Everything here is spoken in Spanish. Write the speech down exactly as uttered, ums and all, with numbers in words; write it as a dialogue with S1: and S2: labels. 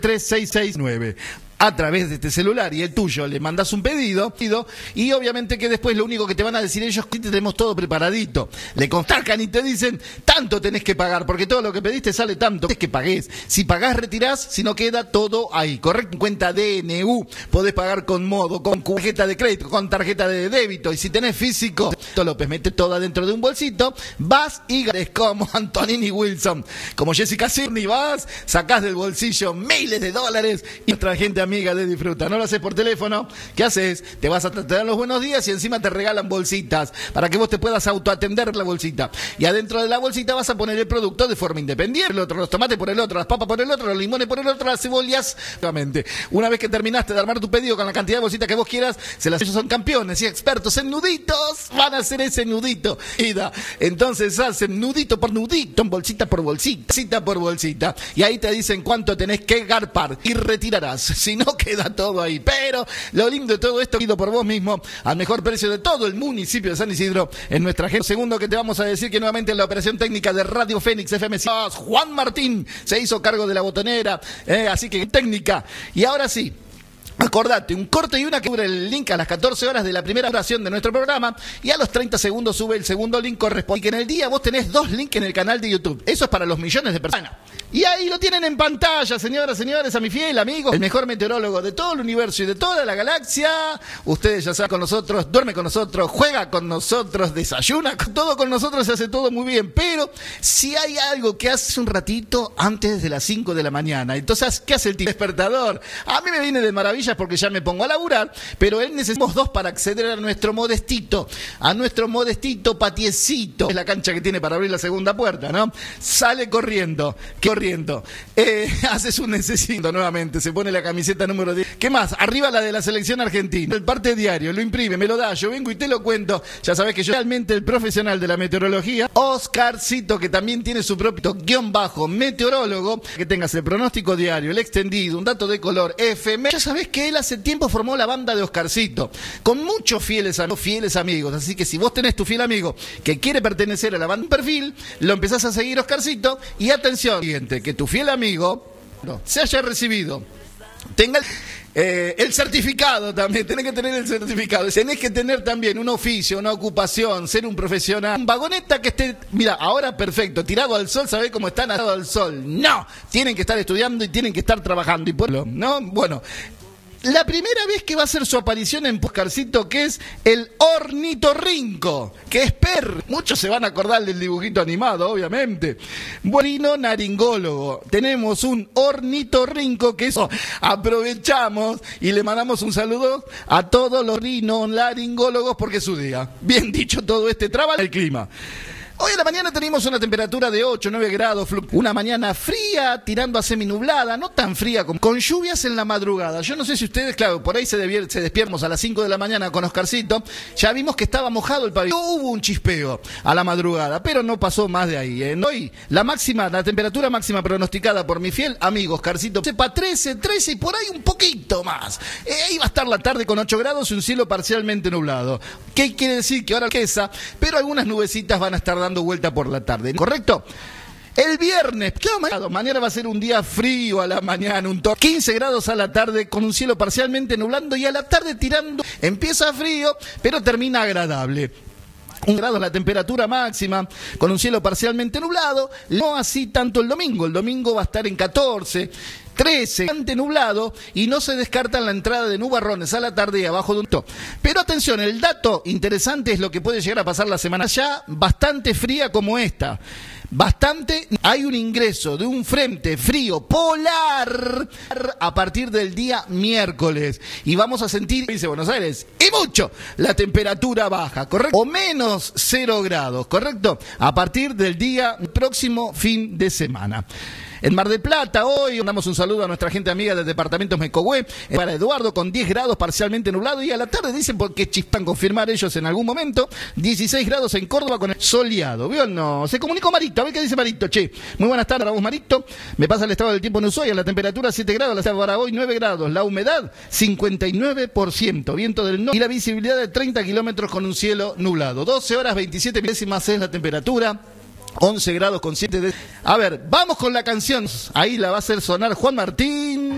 S1: tres seis seis nueve. A través de este celular y el tuyo le mandas un pedido y obviamente que después lo único que te van a decir ellos es que tenemos todo preparadito. Le contactan y te dicen tanto tenés que pagar porque todo lo que pediste sale tanto. Es que pagués. Si pagás retirás, si no queda todo ahí. Correcto. Cuenta D N U. Podés pagar con modo, con tarjeta de crédito, con tarjeta de débito. Y si tenés físico, López mete todo adentro de un bolsito. Vas y eres como Antonini Wilson. Como Jessica Cirni vas, sacás del bolsillo miles de dólares y nuestra gente amiga de Disfruta. No lo haces por teléfono. ¿Qué haces? Te vas a te dan los buenos días y encima te regalan bolsitas para que vos te puedas autoatender la bolsita. Y adentro de la bolsita vas a poner el producto de forma independiente. El otro, los tomates por el otro, las papas por el otro, los limones por el otro, las cebollas. Nuevamente. Una vez que terminaste de armar tu pedido con la cantidad de bolsitas que vos quieras, se las, ellos son campeones y expertos en nuditos. Van a hacer ese nudito. Entonces hacen nudito por nudito, bolsita por bolsita, bolsita por bolsita. Y ahí te dicen cuánto tenés que garpar y retirarás. Si no, queda todo ahí. Pero lo lindo de todo esto, ido por vos mismo, al mejor precio de todo el municipio de San Isidro, en nuestra agenda. Segundo que te vamos a decir que nuevamente en la operación técnica de Radio Fénix F M, Juan Martín se hizo cargo de la botonera, eh, así que técnica. Y ahora sí, acordate, un corte y una que abre el link a las catorce horas de la primera oración de nuestro programa y a los treinta segundos sube el segundo link correspondiente. Y que en el día vos tenés dos links en el canal de YouTube. Eso es para los millones de personas. Y ahí lo tienen en pantalla, señoras, señores, a mi fiel amigo, el mejor meteorólogo de todo el universo y de toda la galaxia. Ustedes ya saben, con nosotros, duerme con nosotros, juega con nosotros, desayuna, todo con nosotros, se hace todo muy bien. Pero si hay algo que hace un ratito antes de las cinco de la mañana, entonces, ¿qué hace el tipo? Despertador. A mí me viene de maravillas porque ya me pongo a laburar, pero él necesitamos dos para acceder a nuestro modestito, a nuestro modestito patiecito. Es la cancha que tiene para abrir la segunda puerta, ¿no? Sale corriendo, corriendo. Eh, hace su necesito nuevamente, se pone la camiseta número diez. ¿Qué más? Arriba la de la selección argentina. El parte diario, lo imprime, me lo da, yo vengo y te lo cuento. Ya sabés que yo realmente el profesional de la meteorología, Oscarcito, que también tiene su propio guión bajo meteorólogo, que tengas el pronóstico diario, el extendido, un dato de color, F M. Ya sabés que él hace tiempo formó la banda de Oscarcito, con muchos fieles amigos, fieles amigos. Así que si vos tenés tu fiel amigo que quiere pertenecer a la banda, un perfil, lo empezás a seguir, Oscarcito, y atención, siguiente, que tu fiel amigo se haya recibido, tenga eh, el certificado también, tenés que tener el certificado, tenés que tener también un oficio, una ocupación, ser un profesional, un vagoneta que esté, mira, ahora perfecto, tirado al sol, ¿sabés cómo están tirado al sol? No, tienen que estar estudiando y tienen que estar trabajando, y por ¿no? Bueno, la primera vez que va a hacer su aparición en Oscarcito, que es el ornitorrinco, que es perro. Muchos se van a acordar del dibujito animado, obviamente. Bueno, naringólogo. Tenemos un ornitorrinco, que eso aprovechamos y le mandamos un saludo a todos los rinolaringólogos porque es su día. Bien dicho todo este trabajo, el clima. Hoy en la mañana tenemos una temperatura de ocho, nueve grados, una mañana fría, tirando a seminublada, no tan fría, como con lluvias en la madrugada. Yo no sé si ustedes, claro, por ahí se, debier, se despiermos a las cinco de la mañana con Oscarcito, ya vimos que estaba mojado el pabellón. Hubo un chispeo a la madrugada, pero no pasó más de ahí. ¿eh? Hoy, la máxima, la temperatura máxima pronosticada por mi fiel amigo Oscarcito, sepa trece, trece y por ahí un poquito más. Eh, ahí va a estar la tarde con ocho grados y un cielo parcialmente nublado. ¿Qué quiere decir? Que ahora quesa, pero algunas nubecitas van a estar dando vuelta por la tarde, ¿correcto? El viernes, ¿qué mañana va a ser un día frío a la mañana, un tor quince grados a la tarde con un cielo parcialmente nublando y a la tarde tirando, empieza frío, pero termina agradable. Un grado la temperatura máxima, con un cielo parcialmente nublado, no así tanto el domingo, el domingo va a estar en catorce, trece, bastante nublado y no se descarta la entrada de nubarrones a la tarde y abajo de un to. Pero atención, el dato interesante es lo que puede llegar a pasar la semana ya bastante fría como esta. Bastante, hay un ingreso de un frente frío polar a partir del día miércoles y vamos a sentir, dice Buenos Aires, y mucho, la temperatura baja, ¿correcto? O menos cero grados, ¿correcto? A partir del día próximo fin de semana. En Mar del Plata, hoy mandamos un saludo a nuestra gente amiga del departamento Mecogüe, para Eduardo con diez grados parcialmente nublado y a la tarde dicen porque chispan confirmar ellos en algún momento, dieciséis grados en Córdoba con el soleado. ¿Vio? No, se comunicó Marito, a ver qué dice Marito, che. Muy buenas tardes a vos, Marito. Me pasa el estado del tiempo en Ushuaia, la temperatura siete grados, la para hoy nueve grados, la humedad cincuenta y nueve por ciento, viento del norte y la visibilidad de treinta kilómetros con un cielo nublado. doce horas veintisiete milésimas es la temperatura. once grados con siete de... A ver, vamos con la canción. Ahí la va a hacer sonar Juan Martín.